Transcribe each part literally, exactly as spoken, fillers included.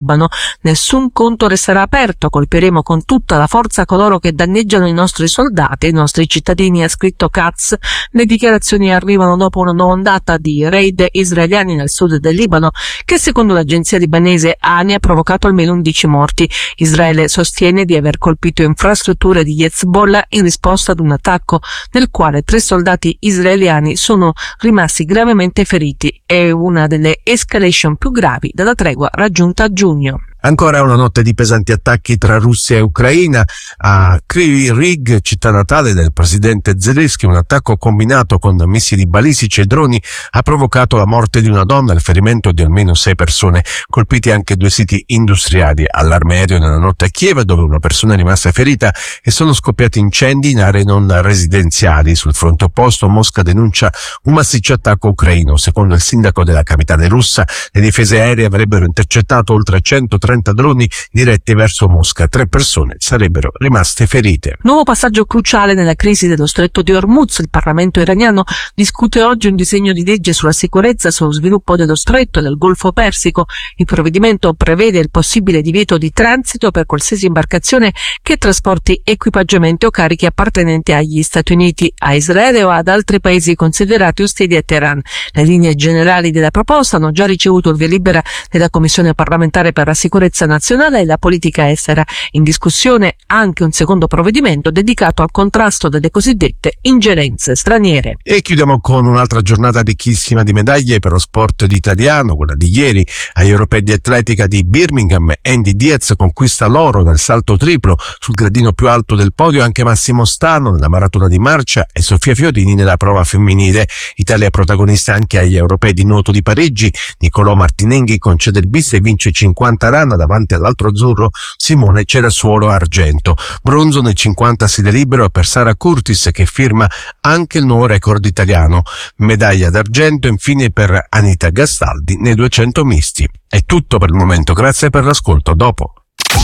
Nessun conto resterà aperto, colpiremo con tutta la forza coloro che danneggiano i nostri soldati e i nostri cittadini, ha scritto Katz. Le dichiarazioni arrivano dopo una nuova ondata di raid israeliani nel sud del Libano che, secondo l'agenzia libanese A N I, ha provocato almeno undici morti. Israele sostiene di aver colpito infrastrutture di Hezbollah in risposta ad un attacco nel quale tre soldati israeliani sono rimasti gravemente feriti. È una delle escalation più gravi dalla tregua raggiunta a giugno. Ancora una notte di pesanti attacchi tra Russia e Ucraina. A Kryvyi Rih, città natale del presidente Zelensky, un attacco combinato con missili balistici e droni ha provocato la morte di una donna e il ferimento di almeno sei persone. Colpiti anche due siti industriali. Allarme aereo nella notte a Kiev, dove una persona è rimasta ferita, e sono scoppiati incendi in aree non residenziali. Sul fronte opposto, Mosca denuncia un massiccio attacco ucraino. Secondo il sindaco della capitale russa, le difese aeree avrebbero intercettato oltre centotrenta droni diretti verso Mosca. Tre persone sarebbero rimaste ferite. Nuovo passaggio cruciale nella crisi dello stretto di Hormuz. Il Parlamento iraniano discute oggi un disegno di legge sulla sicurezza e sullo sviluppo dello stretto e del Golfo Persico. Il provvedimento prevede il possibile divieto di transito per qualsiasi imbarcazione che trasporti equipaggiamenti o carichi appartenenti agli Stati Uniti, a Israele o ad altri paesi considerati ostili a Teheran. Le linee generali della proposta hanno già ricevuto il via libera della Commissione parlamentare per la sicurezza nazionale e la politica estera. In discussione anche un secondo provvedimento dedicato al contrasto delle cosiddette ingerenze straniere. E chiudiamo con un'altra giornata ricchissima di medaglie per lo sport italiano, quella di ieri agli europei di atletica di Birmingham. Andy Diaz conquista l'oro nel salto triplo sul gradino più alto del podio, anche Massimo Stano nella maratona di marcia e Sofia Fiorini nella prova femminile. Italia protagonista anche agli europei di nuoto di Parigi. Nicolò Martinenghi concede il bis e vince cinquanta run davanti all'altro azzurro Simone Cerasuolo argento. Bronzo nel cinquanta stile libero per Sara Curtis, che firma anche il nuovo record italiano. Medaglia d'argento infine per Anita Gastaldi nei duecento misti. È tutto per il momento, grazie per l'ascolto. Dopo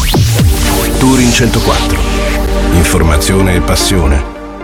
Touring centoquattro, informazione e passione.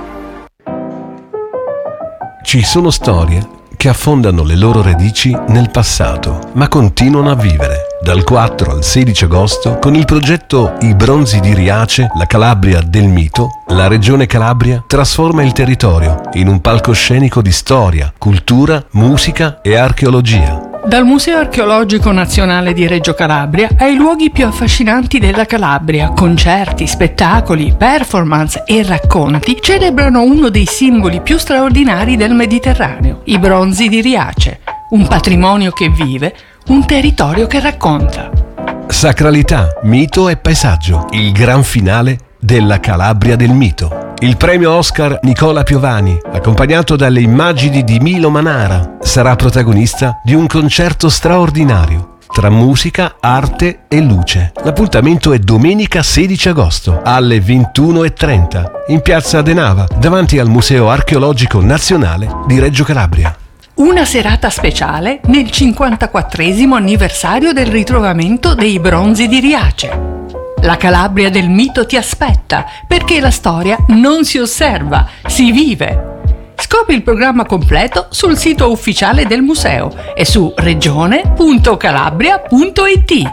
Ci sono storie che affondano le loro radici nel passato, ma continuano a vivere. Dal quattro al sedici agosto, con il progetto I Bronzi di Riace, la Calabria del mito, la Regione Calabria trasforma il territorio in un palcoscenico di storia, cultura, musica e archeologia. Dal Museo Archeologico Nazionale di Reggio Calabria ai luoghi più affascinanti della Calabria, concerti, spettacoli, performance e racconti celebrano uno dei simboli più straordinari del Mediterraneo, i Bronzi di Riace, un patrimonio che vive, un territorio che racconta. Sacralità, mito e paesaggio, il gran finale della Calabria del mito. Il premio Oscar Nicola Piovani, accompagnato dalle immagini di Milo Manara, sarà protagonista di un concerto straordinario tra musica, arte e luce. L'appuntamento è domenica sedici agosto alle ventuno e trenta in piazza Adenava, davanti al Museo Archeologico Nazionale di Reggio Calabria. Una serata speciale nel cinquantaquattresimo anniversario del ritrovamento dei Bronzi di Riace. La Calabria del mito ti aspetta, perché la storia non si osserva, si vive. Scopri il programma completo sul sito ufficiale del museo e su regione punto calabria punto it.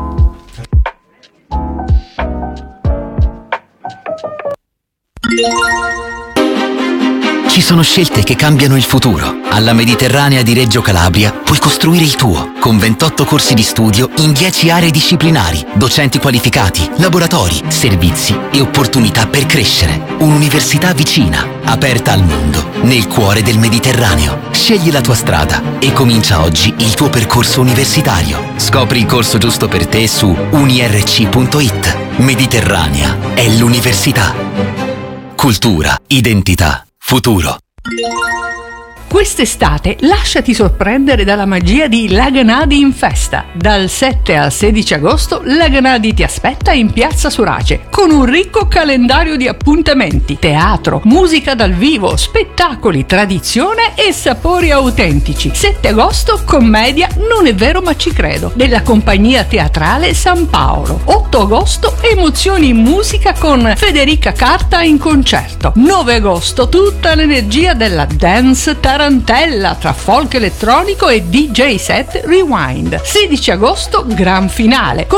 Ci sono scelte che cambiano il futuro. Alla Mediterranea di Reggio Calabria puoi costruire il tuo, con ventotto corsi di studio in dieci aree disciplinari, docenti qualificati, laboratori, servizi e opportunità per crescere. Un'università vicina, aperta al mondo, nel cuore del Mediterraneo. Scegli la tua strada e comincia oggi il tuo percorso universitario. Scopri il corso giusto per te su unirc punto it. Mediterranea è l'università. Cultura, identità, futuro. Quest'estate lasciati sorprendere dalla magia di Laganadi in festa. Dal sette al sedici agosto Laganadi ti aspetta in Piazza Surace con un ricco calendario di appuntamenti, teatro, musica dal vivo, spettacoli, tradizione e sapori autentici. sette agosto commedia Non è vero ma ci credo della compagnia teatrale San Paolo. otto agosto emozioni in musica con Federica Carta in concerto. nove agosto tutta l'energia della dance tarantella tarantella tra folk elettronico e D J set rewind. sedici agosto, gran finale, con